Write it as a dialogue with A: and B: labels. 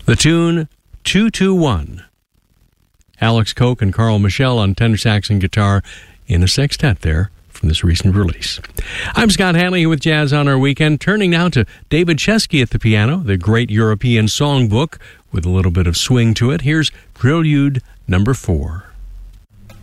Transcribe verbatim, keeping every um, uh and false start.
A: The tune, two two one. Alex Koch and Carl Michel on tenor sax and guitar in a sextet there from this recent release. I'm Scott Hanley with Jazz on Our Weekend, turning now to David Chesky at the piano, the great European songbook with a little bit of swing to it. Here's Prelude number four.